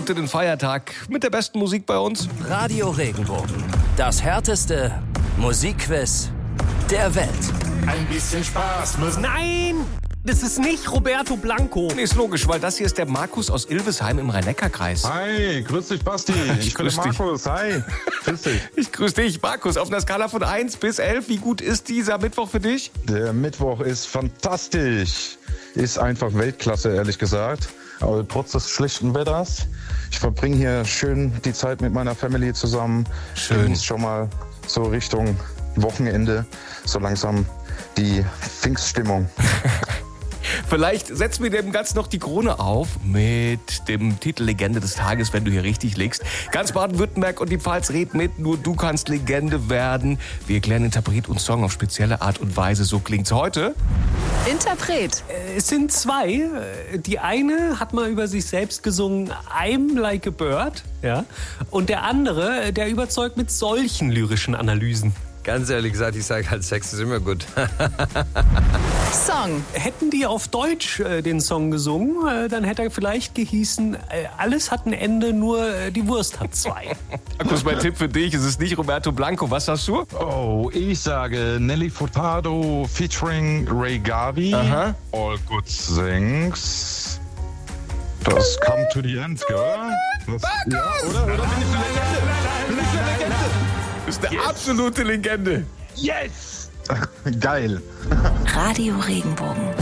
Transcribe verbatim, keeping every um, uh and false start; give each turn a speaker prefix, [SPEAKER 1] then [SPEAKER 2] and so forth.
[SPEAKER 1] gut in den Feiertag mit der besten Musik bei uns.
[SPEAKER 2] Radio Regenbogen. Das härteste Musikquiz der Welt.
[SPEAKER 3] Ein bisschen Spaß muss...
[SPEAKER 4] Nein! Das ist nicht Roberto Blanco.
[SPEAKER 1] Nee, ist logisch, weil das hier ist der Markus aus Ilvesheim im Rhein-Neckar-Kreis.
[SPEAKER 5] Hi, grüß dich, Basti. Ich bin
[SPEAKER 1] grüß
[SPEAKER 5] der Markus. Hi, grüß dich.
[SPEAKER 1] Ich grüß dich, Markus. Auf einer Skala von eins bis elf, wie gut ist dieser Mittwoch für dich?
[SPEAKER 5] Der Mittwoch ist fantastisch. Ist einfach Weltklasse, ehrlich gesagt. Aber trotz des schlechten Wetters. Ich verbringe hier schön die Zeit mit meiner Family zusammen.
[SPEAKER 1] Schön.
[SPEAKER 5] Ist schon mal so Richtung Wochenende. So langsam die Pfingststimmung.
[SPEAKER 1] Vielleicht setzen wir dem Ganzen noch die Krone auf mit dem Titel Legende des Tages, wenn du hier richtig liegst. Ganz Baden-Württemberg und die Pfalz redet mit, nur du kannst Legende werden. Wir erklären Interpret und Song auf spezielle Art und Weise. So klingt's heute.
[SPEAKER 6] Interpret.
[SPEAKER 4] Es sind zwei. Die eine hat mal über sich selbst gesungen, I'm like a bird. Ja? Und der andere, der überzeugt mit solchen lyrischen Analysen.
[SPEAKER 7] Ganz ehrlich gesagt, ich sage halt, Sex ist immer gut.
[SPEAKER 6] Song.
[SPEAKER 4] Hätten die auf Deutsch äh, den Song gesungen, äh, dann hätte er vielleicht gehießen, äh, alles hat ein Ende, nur äh, die Wurst hat zwei.
[SPEAKER 1] Markus, mein Tipp für dich, es ist nicht Roberto Blanco. Was hast du?
[SPEAKER 5] Oh, ich sage Nelly Furtado featuring Ray Gavi.
[SPEAKER 1] Aha.
[SPEAKER 5] All Good Things. Das Come to the End, gell? Das, ja, oder? Oder bin ich eine Legende? Bin ich eine Legende?
[SPEAKER 1] Das ist eine yes. absolute Legende.
[SPEAKER 5] Yes! Geil.
[SPEAKER 6] Radio Regenbogen.